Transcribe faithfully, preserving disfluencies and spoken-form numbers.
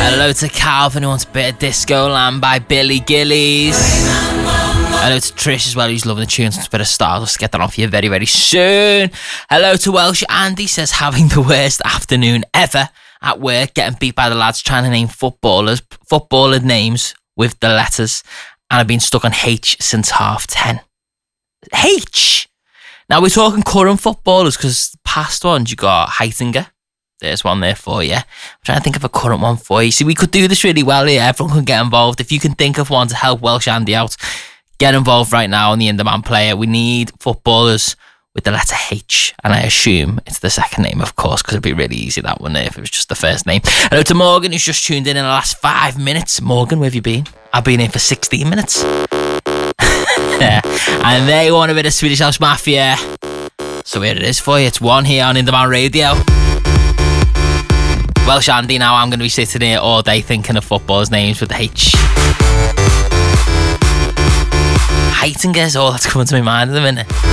Hello to Calvin who wants a bit of Disco Land by Billy Gillies. Hello to Trish as well, who's loving the tunes and a bit of stars. Let's get that on for you very, very soon. Hello to Welsh Andy, says having the worst afternoon ever at work, getting beat by the lads trying to name footballers, footballer names with the letters, and I've been stuck on H since half ten. H! Now we're talking current footballers, because past ones you got Heitinger. There's one there for you. I'm trying to think of a current one for you. See, we could do this really well here. Everyone can get involved. If you can think of one to help Welsh Andy out, get involved right now on the In-Demand Player. We need footballers with the letter H, and I assume it's the second name, of course, because it'd be really easy, that one, if it was just the first name. Hello to Morgan, who's just tuned in in the last five minutes. Morgan, where have you been? I've been in for sixteen minutes. And they want a bit of Swedish House Mafia. So here it is for you. It's one here on In-Demand Radio. Welsh Andy, now I'm going to be sitting here all day thinking of footballers' names with the H. Heitinger is all that's coming to my mind at the minute.